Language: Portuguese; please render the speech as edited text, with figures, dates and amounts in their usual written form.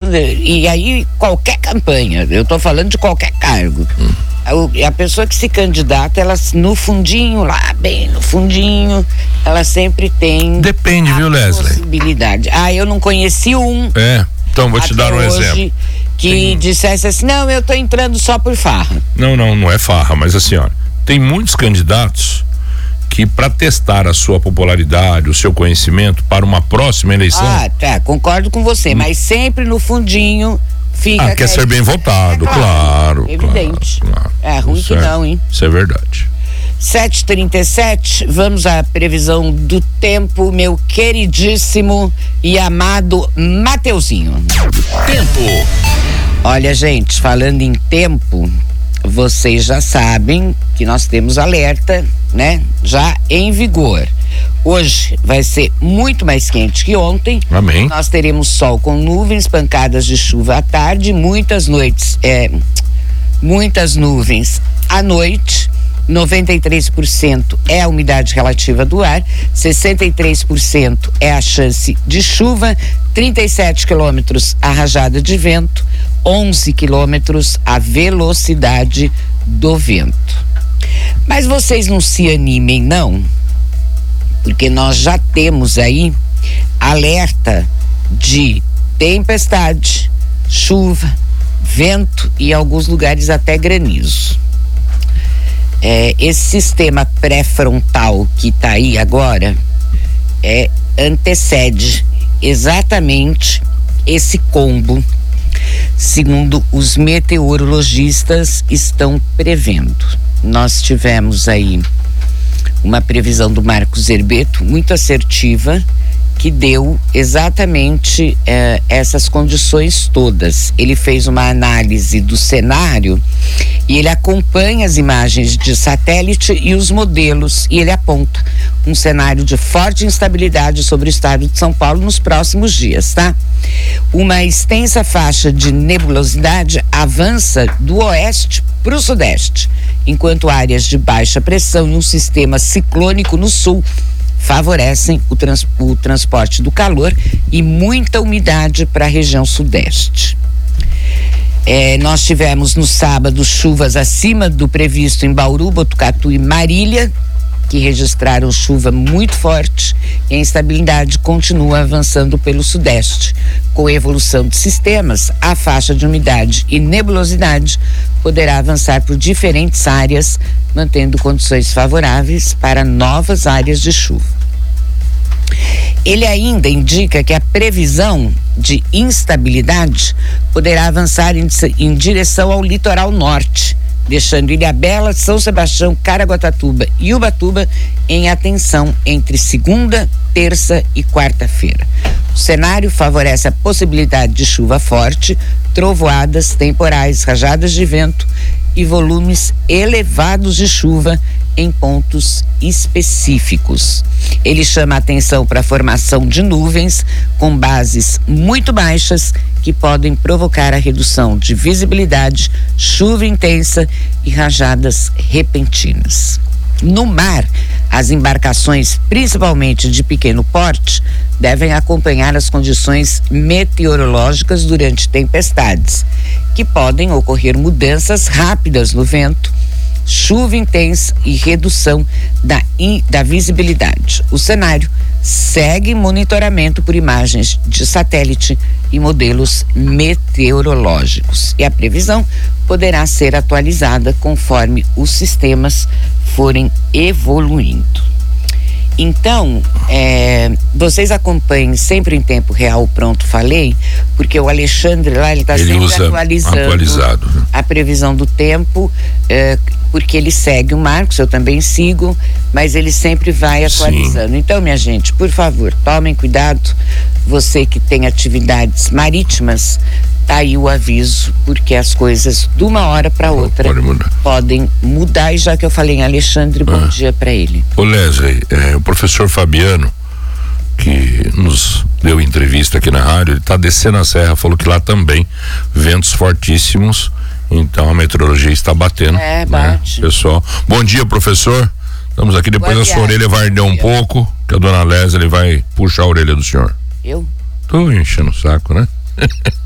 e aí qualquer campanha, eu tô falando de qualquer cargo, a pessoa que se candidata, ela no fundinho, lá bem no fundinho, ela sempre tem... Depende, viu, Leslie? Possibilidade. Eu não conheci então vou te dar um exemplo. Que dissesse assim, não, eu tô entrando só por farra. Não é farra, mas assim, ó, tem muitos candidatos que, para testar a sua popularidade, o seu conhecimento para uma próxima eleição... concordo com você, mas sempre no fundinho fica... quer ser bem votado, claro. Evidente. Claro. É ruim que não, hein? Isso é verdade. 7h37, vamos à previsão do tempo, meu queridíssimo e amado Mateuzinho. Tempo. Olha, gente, falando em tempo, vocês já sabem que nós temos alerta, né? Já em vigor. Hoje vai ser muito mais quente que ontem. Amém. Nós teremos sol com nuvens, pancadas de chuva à tarde, muitas nuvens à noite. 93% é a umidade relativa do ar, 63% é a chance de chuva, 37 quilômetros a rajada de vento, 11 quilômetros a velocidade do vento. Mas vocês não se animem, não, porque nós já temos aí alerta de tempestade, chuva, vento e em alguns lugares até granizo. Esse sistema pré-frontal que está aí agora antecede exatamente esse combo, segundo os meteorologistas estão prevendo. Nós tivemos aí uma previsão do Marcos Zerbeto muito assertiva, que deu exatamente essas condições todas. Ele fez uma análise do cenário e ele acompanha as imagens de satélite e os modelos, e ele aponta um cenário de forte instabilidade sobre o estado de São Paulo nos próximos dias, tá? Uma extensa faixa de nebulosidade avança do oeste para o sudeste, enquanto áreas de baixa pressão e um sistema ciclônico no sul favorecem o transporte do calor e muita umidade para a região sudeste. Nós tivemos no sábado chuvas acima do previsto em Bauru, Botucatu e Marília, que registraram chuva muito forte, e a instabilidade continua avançando pelo sudeste. Com a evolução de sistemas, a faixa de umidade e nebulosidade poderá avançar por diferentes áreas, mantendo condições favoráveis para novas áreas de chuva. Ele ainda indica que a previsão de instabilidade poderá avançar em direção ao litoral norte, deixando Ilhabela, São Sebastião, Caraguatatuba e Ubatuba em atenção entre segunda, terça e quarta-feira. O cenário favorece a possibilidade de chuva forte, trovoadas, temporais, rajadas de vento e volumes elevados de chuva em pontos específicos. Ele chama a atenção para a formação de nuvens com bases muito baixas que podem provocar a redução de visibilidade, chuva intensa e rajadas repentinas. No mar, as embarcações, principalmente de pequeno porte, devem acompanhar as condições meteorológicas durante tempestades, que podem ocorrer mudanças rápidas no vento, chuva intensa e redução da visibilidade. O cenário segue monitoramento por imagens de satélite e modelos meteorológicos. E a previsão poderá ser atualizada conforme os sistemas forem evoluindo. Então, vocês acompanhem sempre em tempo real, pronto, falei, porque o Alexandre lá, ele está sempre atualizando a previsão do tempo, porque ele segue o Marcos, eu também sigo, mas ele sempre vai atualizando. Sim. Então, minha gente, por favor, tomem cuidado, você que tem atividades marítimas, tá aí o aviso, porque as coisas de uma hora para outra podem mudar. E já que eu falei em Alexandre, bom dia para ele. Ô Leslie, o professor Fabiano, que nos deu entrevista aqui na rádio, ele tá descendo a serra, falou que lá também ventos fortíssimos, então a meteorologia está batendo. Bate. Pessoal, bom dia, professor. Estamos aqui, depois a sua orelha vai arder um pouco, que a dona Leslie vai puxar a orelha do senhor. Eu? Tô enchendo o saco, né?